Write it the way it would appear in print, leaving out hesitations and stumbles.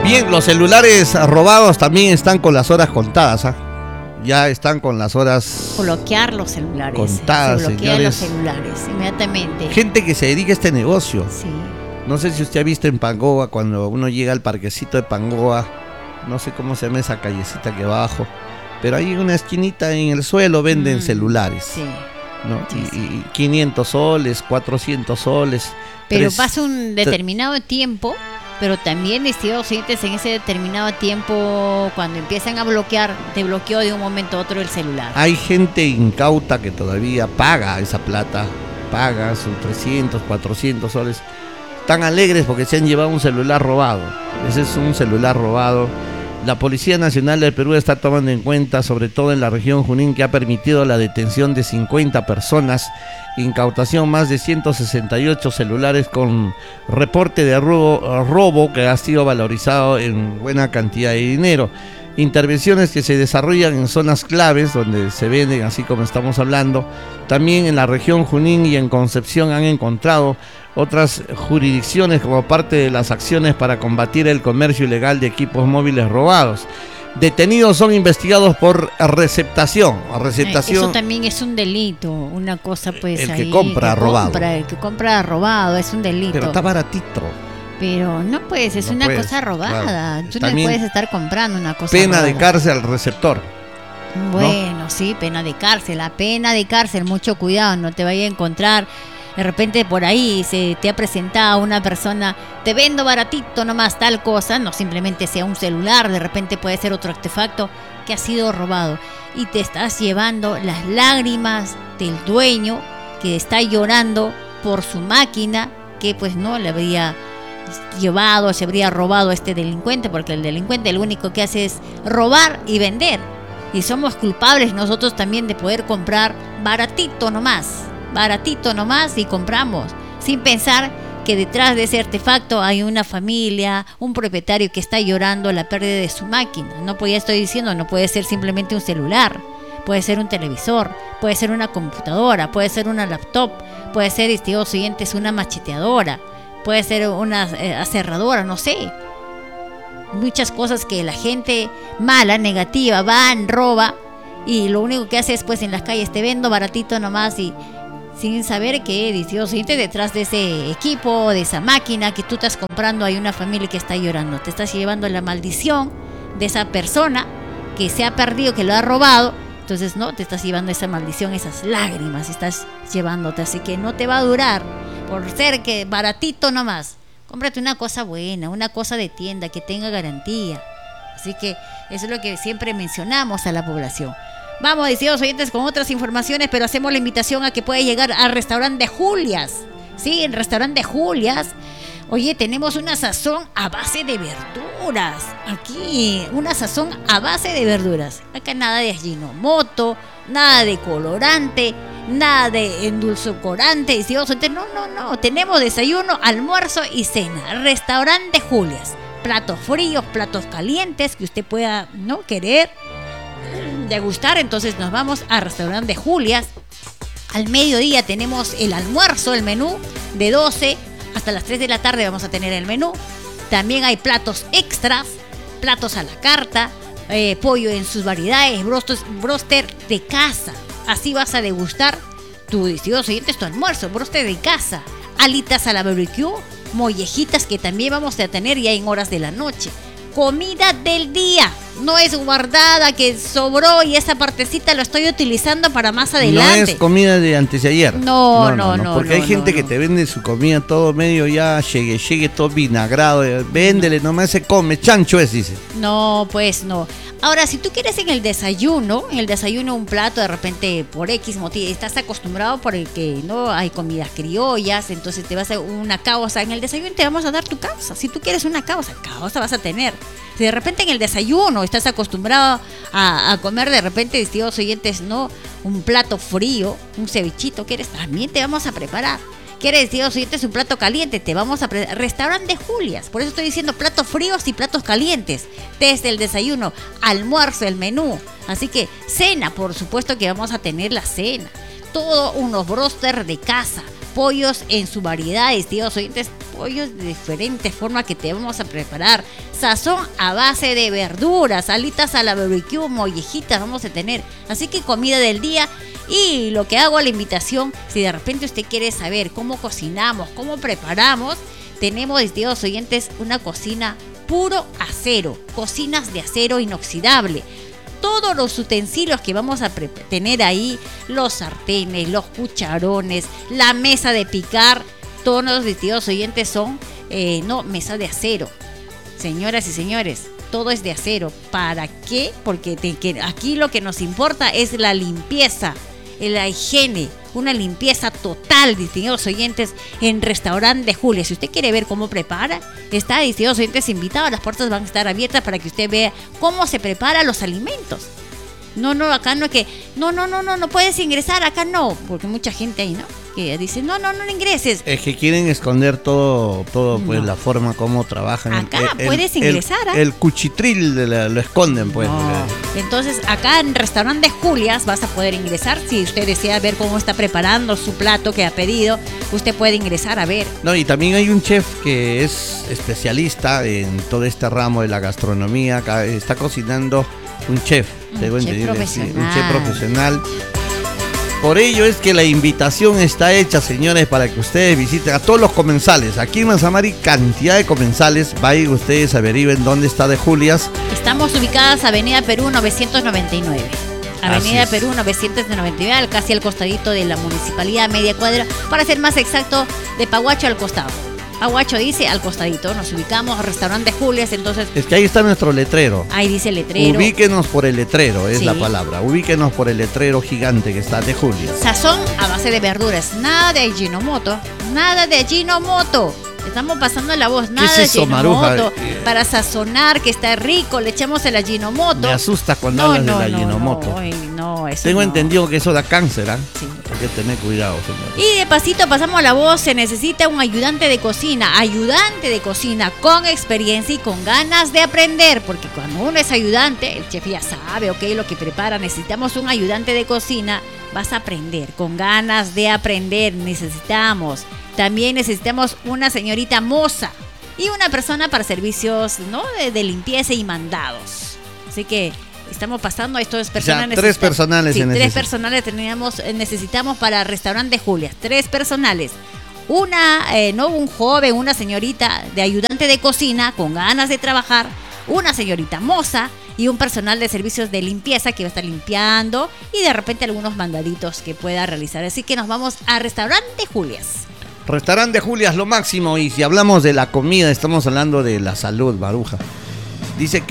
Bien, los celulares robados también están con las horas contadas, ¿ah? Ya están con las horas bloquear los celulares contadas, se bloquean señores. los celulares inmediatamente. Gente que se dedica a este negocio. Sí. No sé si usted ha visto en Pangoa, cuando uno llega al parquecito de Pangoa, no sé cómo se llama esa callecita que va abajo, pero hay una esquinita en el suelo, venden celulares. Sí. ¿No? Sí, sí. Y 500 soles, 400 soles. Pero pasa un determinado tiempo, pero también, estimados oyentes, en ese determinado tiempo, cuando empiezan a bloquear, te bloqueó de un momento a otro el celular. Hay gente incauta que todavía paga esa plata, paga sus 300, 400 soles. Están alegres porque se han llevado un celular robado. Ese es un celular robado. La Policía Nacional del Perú está tomando en cuenta, sobre todo en la región Junín, que ha permitido la detención de 50 personas, incautación más de 168 celulares con reporte de robo que ha sido valorizado en buena cantidad de dinero. Intervenciones que se desarrollan en zonas claves donde se venden, así como estamos hablando. También en la región Junín y en Concepción han encontrado otras jurisdicciones como parte de las acciones para combatir el comercio ilegal de equipos móviles robados. Detenidos son investigados por receptación. Eso también es un delito, una cosa pues el ahí, que compra robado. El que compra robado es un delito. Pero está baratito. Pero no pues, es una cosa robada. Claro. Tú no puedes estar comprando una cosa pena robada. de cárcel al receptor. Bueno, ¿no? Sí, pena de cárcel, la pena de cárcel, mucho cuidado, no te vaya a encontrar. De repente por ahí se te ha presentado una persona, te vendo baratito nomás tal cosa, no simplemente sea un celular, de repente puede ser otro artefacto que ha sido robado. Y te estás llevando las lágrimas del dueño que está llorando por su máquina que pues no le habría llevado, se habría robado a este delincuente, porque el delincuente lo único que hace es robar y vender. Y somos culpables nosotros también de poder comprar baratito nomás y compramos, sin pensar que detrás de ese artefacto hay una familia, un propietario que está llorando la pérdida de su máquina. No puede ser simplemente un celular, puede ser un televisor, puede ser una computadora, puede ser una laptop, puede ser, estimados oyentes, una macheteadora, puede ser una aserradora, no sé. Muchas cosas que la gente mala, negativa, roba, y lo único que hace es pues en las calles te vendo baratito nomás, y sin saber que, Dios, detrás de ese equipo, de esa máquina que tú estás comprando, hay una familia que está llorando. Te estás llevando la maldición de esa persona que se ha perdido, que lo ha robado. Entonces, no, te estás llevando esa maldición, esas lágrimas estás llevándote. Así que no te va a durar por ser que baratito nomás. Cómprate una cosa buena, una cosa de tienda que tenga garantía. Así que eso es lo que siempre mencionamos a la población. Vamos, estimados oyentes, con otras informaciones, pero hacemos la invitación a que pueda llegar al restaurante de Julias. Sí, el restaurante de Julias. Oye, tenemos una sazón a base de verduras. Aquí, una sazón a base de verduras. Acá nada de Ajinomoto, nada de colorante, nada de endulcorante. Estimados oyentes, no. Tenemos desayuno, almuerzo y cena. Restaurante Julias. Platos fríos, platos calientes que usted pueda querer degustar. Entonces nos vamos al restaurante de Julias. Al mediodía tenemos el almuerzo, el menú de 12 hasta las 3 de la tarde vamos a tener el menú. También hay platos extras, platos a la carta, pollo en sus variedades, bróster de casa. Así vas a degustar tu almuerzo, bróster de casa, alitas a la barbecue, mollejitas que también vamos a tener ya en horas de la noche. Comida del día, no es guardada que sobró y esa partecita lo estoy utilizando para más adelante. No es comida de antes de ayer. No. Porque hay gente que te vende su comida todo medio ya, llegue todo vinagrado. Véndele, nomás se come, chancho es, dice. No, pues no. Ahora, si tú quieres en el desayuno un plato de repente por X motivo, estás acostumbrado por el que no hay comidas criollas, entonces te vas a una causa, en el desayuno te vamos a dar tu causa. Si tú quieres una causa vas a tener. Si de repente en el desayuno estás acostumbrado a comer de repente, estimados oyentes, un plato frío, un cevichito, ¿quieres? También te vamos a preparar. ¿Quieres, estimados oyentes, un plato caliente? Te vamos a restaurante de Julias. Por eso estoy diciendo platos fríos y platos calientes. Desde el desayuno, almuerzo, el menú. Así que cena, por supuesto que vamos a tener la cena. Todo unos bróster de casa. Pollos en su variedad, estimados oyentes. pollos de diferentes formas que te vamos a preparar. Sazón a base de verduras, alitas a la barbecue, mollejitas vamos a tener. Así que comida del día. Y lo que hago a la invitación, si de repente usted quiere saber cómo cocinamos, cómo preparamos, tenemos, estimados oyentes, una cocina puro acero, cocinas de acero inoxidable. Todos los utensilios que vamos a tener ahí, los sartenes, los cucharones, la mesa de picar, todos los estimados oyentes son mesa de acero. Señoras y señores, todo es de acero. ¿Para qué? Porque aquí lo que nos importa es la limpieza, la higiene, una limpieza total, distinguidos oyentes, en Restaurante Julia. Si usted quiere ver cómo prepara, está, distinguidos oyentes, invitado. Las puertas van a estar abiertas para que usted vea cómo se preparan los alimentos. No, acá no es que, no puedes ingresar, acá no, porque mucha gente ahí, ¿no? Que dice, no ingreses. Es que quieren esconder todo pues la forma como trabajan. Acá puedes ingresar. El cuchitril lo esconden, pues. No. Entonces, acá en Restaurante Julias vas a poder ingresar. Si usted desea ver cómo está preparando su plato que ha pedido, usted puede ingresar a ver. No, y también hay un chef que es especialista en todo este ramo de la gastronomía. Acá está cocinando un chef. Un chef profesional. Por ello es que la invitación está hecha, señores, para que ustedes visiten a todos los comensales. Aquí en Manzamari, cantidad de comensales. Vayan ustedes, averigüen dónde está de Julias. Estamos ubicadas Avenida Perú 999. Avenida Perú 999, casi al costadito de la municipalidad, media cuadra. Para ser más exacto, de Paguacho al costado. Paguacho dice al costadito, nos ubicamos, Restaurante Julias, entonces... Es que ahí está nuestro letrero. Ahí dice el letrero. Ubíquenos por el letrero, es la palabra. Ubíquenos por el letrero gigante que está de Julias. Sazón a base de verduras, nada de Ajinomoto, nada de Ajinomoto. Estamos pasando la voz, nada de Ajinomoto. Para sazonar, que está rico, le echamos el Ajinomoto. Me asusta cuando hablas del Ajinomoto. Tengo entendido que eso da cáncer, ¿ah? Sí. Hay que tener cuidado, señor. Y de pasito pasamos la voz, se necesita un ayudante de cocina con experiencia y con ganas de aprender, porque cuando uno es ayudante, el chef ya sabe, lo que prepara, necesitamos un ayudante de cocina, vas a aprender, con ganas de aprender, también necesitamos una señorita moza y una persona para servicios, ¿no? de limpieza y mandados. Así que estamos pasando a estos personales. Tres personales. Tres personales necesitamos para Restaurante Julias. 3 personales. Un joven, una señorita de ayudante de cocina con ganas de trabajar, una señorita moza y un personal de servicios de limpieza que va a estar limpiando y de repente algunos mandaditos que pueda realizar. Así que nos vamos a Restaurante Julias. Restaurante Julias, lo máximo. Y si hablamos de la comida, estamos hablando de la salud, Maruja. Dice